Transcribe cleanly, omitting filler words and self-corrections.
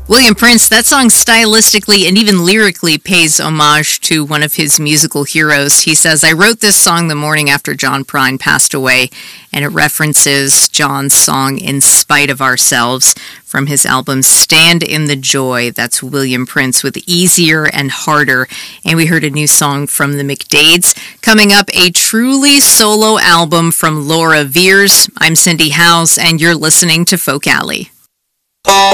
William Prince, that song stylistically and even lyrically pays homage to one of his musical heroes. He says, I wrote this song the morning after John Prine passed away, and it references John's song In Spite of Ourselves from his album Stand in the Joy. That's William Prince with Easier and Harder. And we heard a new song from the McDades. Coming up, a truly solo album from Laura Veirs. I'm Cindy Howes, and you're listening to Folk Alley.